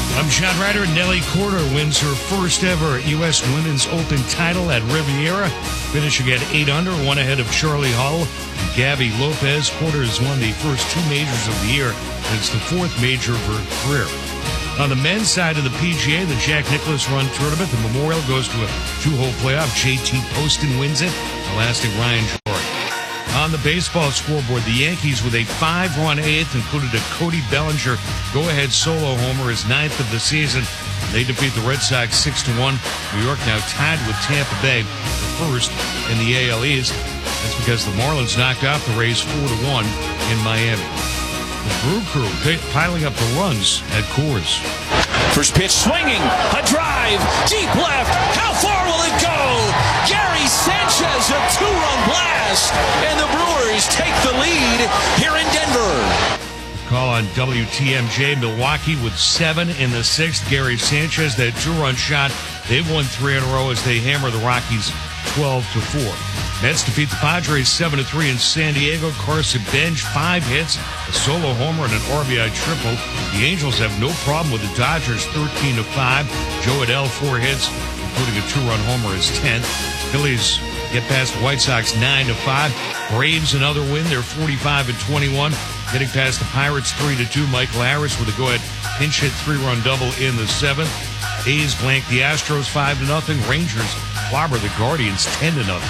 I'm John Ryder. Nelly Korda wins her first ever U.S. Women's Open title at Riviera, finishing at 8 under, one ahead of Charlie Hull and Gabby Lopez. Korda has won the first two majors of the year, and it's the fourth major of her career. On the men's side of the PGA, the Jack Nicklaus Run Tournament, the Memorial goes to a two-hole playoff. JT Poston wins it, elastic Ryan Jordan. On the baseball scoreboard, the Yankees with a 5-run eighth included a Cody Bellinger go-ahead solo homer, his ninth of the season. They defeat the Red Sox 6-1. New York now tied with Tampa Bay for first in the AL East. That's because the Marlins knocked out the Rays 4-1 in Miami. The Brew Crew piling up the runs at Coors. First pitch swinging, a drive, deep left. How far will it go? Gary Sanchez, a two-run blast, and the Brewers take the lead here in Denver. Call on WTMJ. Milwaukee with 7 in the 6th. Gary Sanchez, that two-run shot. They've won 3 in a row as they hammer the Rockies 12-4. Mets defeat the Padres 7-3 in San Diego. Carson Bench, 5 hits, a solo homer, and an RBI triple. The Angels have no problem with the Dodgers 13-5. Joe Adell, 4 hits, including a 2-run homer, his 10th. Phillies get past the White Sox 9-5. Braves another win. They're 45-21. Getting past the Pirates 3-2. Michael Harris with a go-ahead pinch hit 3-run double in the 7th. A's blank the Astros 5-0. Rangers clobber the Guardians 10-0.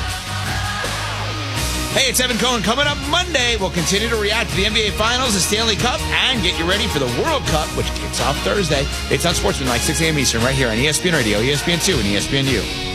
Hey, it's Evan Cohen. Coming up Monday, we'll continue to react to the NBA Finals, the Stanley Cup, and get you ready for the World Cup, which kicks off Thursday. It's on Sportsman, like 6 a.m. Eastern, right here on ESPN Radio, ESPN2, and ESPNU.